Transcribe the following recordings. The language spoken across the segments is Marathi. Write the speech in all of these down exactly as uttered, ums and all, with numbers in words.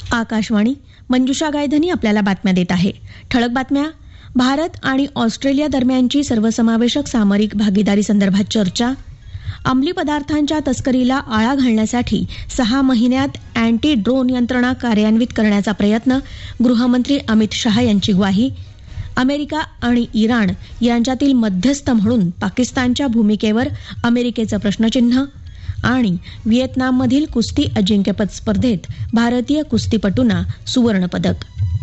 आकाशवाणी मंजुषा गायधनी आपल्याला बातम्या देत आहे. ठळक बातम्या. भारत आणि ऑस्ट्रेलिया दरम्यानची सर्वसमावेशक सामरिक भागीदारी संदर्भात चर्चा. अंमली पदार्थांच्या तस्करीला आळा घालण्यासाठी सहा महिन्यात अँटी ड्रोन यंत्रणा कार्यान्वित करण्याचा प्रयत्न. गृहमंत्री अमित शहा यांची ग्वाही. अमेरिका आणि इराण यांच्यातील मध्यस्थ म्हणून पाकिस्तानच्या भूमिकेवर अमेरिकेचं प्रश्नचिन्ह. आणि व्हिएतनाममधील कुस्ती अजिंक्यपद स्पर्धेत भारतीय कुस्तीपटूंना सुवर्णपदक.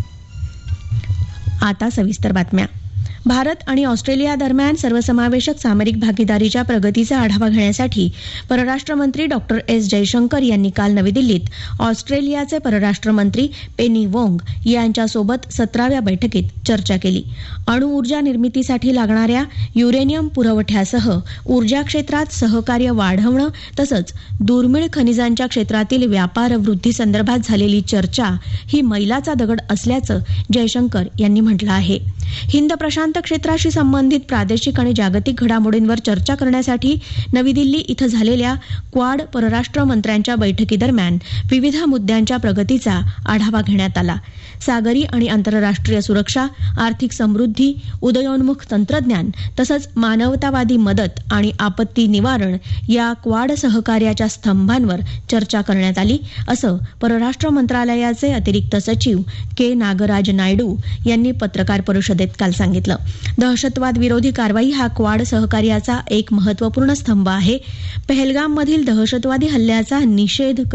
आता सविस्तर बातम्या. भारत आणि ऑस्ट्रेलिया दरम्यान सर्वसमावेशक सामरिक भागीदारीच्या प्रगतीचा आढावा घेण्यासाठी परराष्ट्र मंत्री डॉक्टर एस जयशंकर यांनी काल नवी दिल्लीत ऑस्ट्रेलियाचे परराष्ट्र मंत्री पेनी वोंग यांच्यासोबत सतराव्या बैठकीत चर्चा केली. अणुऊर्जा निर्मितीसाठी लागणाऱ्या युरेनियम पुरवठ्यासह ऊर्जा क्षेत्रात सहकार्य वाढवणं तसंच दुर्मिळ खनिजांच्या क्षेत्रातील व्यापार वृद्धीसंदर्भात झालेली चर्चा ही मैलाचा दगड असल्याचं जयशंकर यांनी म्हटलं आहे. हिंद प्रशांत क्षेत्राशी संबंधित प्रादेशिक आणि जागतिक घडामोडींवर चर्चा करण्यासाठी नवी दिल्ली इथं झालेल्या क्वाड परराष्ट्र मंत्र्यांच्या बैठकीदरम्यान विविध मुद्द्यांच्या प्रगतीचा आढावा घेण्यात आला. सागरी आणि आंतरराष्ट्रीय सुरक्षा, आर्थिक समृद्धी, उदयोन्मुख तंत्रज्ञान तसंच मानवतावादी मदत आणि आपत्ती निवारण या क्वाड सहकार्याच्या स्तंभांवर चर्चा करण्यात आली, असं परराष्ट्र मंत्रालयाचे अतिरिक्त सचिव के नागराज नायडू यांनी पत्रकार परिषदेत काल सांगितलं. दहशतवाद विरोधी कारवाई हा क्वाड सहकार्याचा एक महत्त्वपूर्ण स्तंभ आहे. पहलगाममधील दहशतवादी हल्ल्याचा निषेध